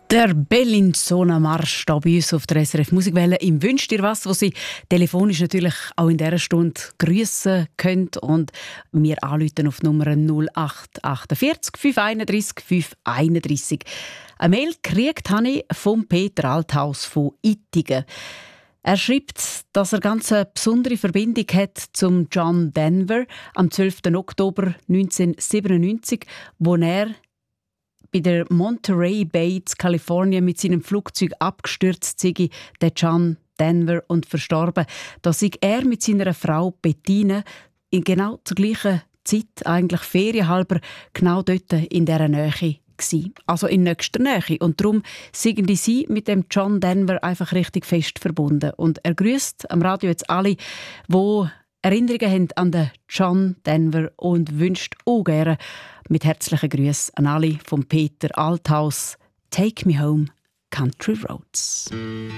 Der Bellinzona-Marsch hier bei uns auf der SRF Musikwelle im «Wünscht dir was», wo Sie telefonisch natürlich auch in dieser Stunde grüssen könnt und mir anrufen auf die Nummer 0848 531 531. Eine Mail gekriegt habe ich von Peter Althaus von Ittigen. Er schreibt, dass er ganz eine besondere Verbindung hat zum John Denver am 12. Oktober 1997, wo er bei der Monterey Bay in Kalifornien mit seinem Flugzeug abgestürzt sei, der John Denver, und verstorben. Da sei er mit seiner Frau Bettina in genau zur gleichen Zeit, eigentlich ferienhalber, genau dort in dieser Nähe gewesen. Also in nächster Nähe. Und darum sind sie mit dem John Denver einfach richtig fest verbunden. Und er grüßt am Radio jetzt alle, die Erinnerungen haben an den John Denver, und wünscht auch gerne mit herzlichen Grüßen an alle von Peter Althaus «Take Me Home, Country Roads».